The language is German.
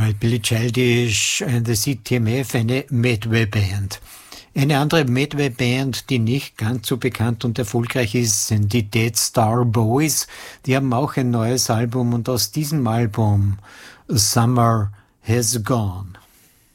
Billy Childish and the CTMF, eine Medway-Band. Eine andere Medway-Band, die nicht ganz so bekannt und erfolgreich ist, sind die Dead Star Boys. Die haben auch ein neues Album und aus diesem Album Summer Has Gone.